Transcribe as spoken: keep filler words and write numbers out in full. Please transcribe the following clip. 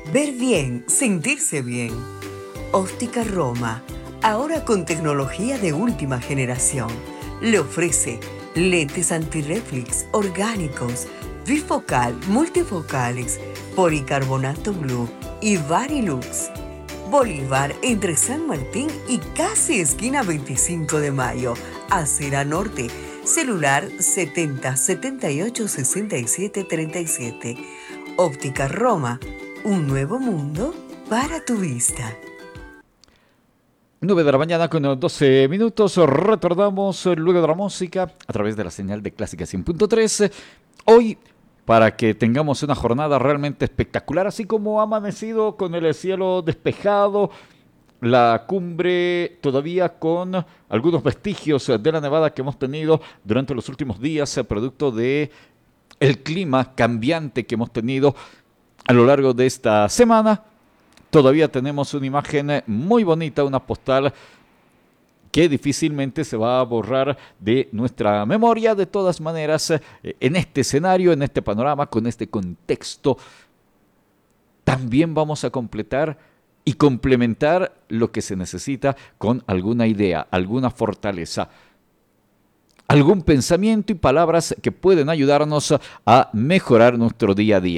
Ver bien, sentirse bien. Óptica Roma, ahora con tecnología de última generación, le ofrece lentes antirreflex orgánicos, bifocal, multifocales, policarbonato blue y Varilux. Bolívar entre San Martín y casi esquina veinticinco de mayo, Acera Norte, celular setenta setenta y ocho sesenta y siete treinta y siete. Óptica Roma, un nuevo mundo para tu vista. nueve de la mañana con doce minutos. Retornamos luego de la música a través de la señal de Clásica cien punto tres. Hoy, para que tengamos una jornada realmente espectacular, así como ha amanecido con el cielo despejado, la cumbre todavía con algunos vestigios de la nevada que hemos tenido durante los últimos días, producto de el clima cambiante que hemos tenido a lo largo de esta semana. Todavía tenemos una imagen muy bonita, una postal que difícilmente se va a borrar de nuestra memoria. De todas maneras, en este escenario, en este panorama, con este contexto, también vamos a completar y complementar lo que se necesita con alguna idea, alguna fortaleza, algún pensamiento y palabras que pueden ayudarnos a mejorar nuestro día a día.